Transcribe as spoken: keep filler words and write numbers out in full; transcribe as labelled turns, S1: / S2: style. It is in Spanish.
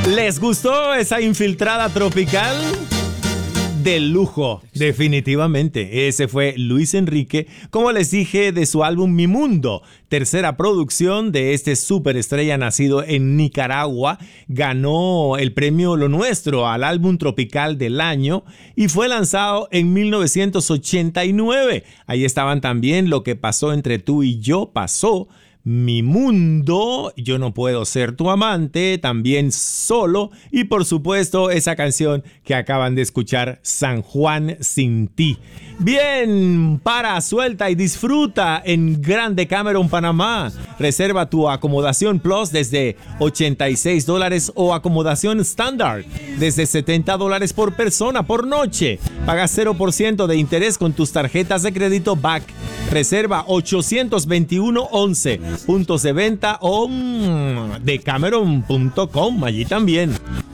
S1: ¿Les gustó esa infiltrada tropical? De lujo, definitivamente. Ese fue Luis Enrique, como les dije, de su álbum Mi Mundo, tercera producción de este superestrella nacido en Nicaragua. Ganó el premio Lo Nuestro al álbum tropical del año y fue lanzado en mil novecientos ochenta y nueve. Ahí estaban también Lo que pasó entre tú y yo pasó, Mi Mundo, Yo no puedo ser tu amante, también Solo y por supuesto esa canción que acaban de escuchar, San Juan sin ti. Bien, para, suelta y disfruta en Grande Cameron, Panamá. Reserva tu acomodación Plus desde ochenta y seis dólares o acomodación Standard desde setenta dólares por persona por noche. Paga cero por ciento de interés con tus tarjetas de crédito Back. Reserva ochocientos veintiuno once, puntos de venta o mmm, de Cameron punto com, allí también.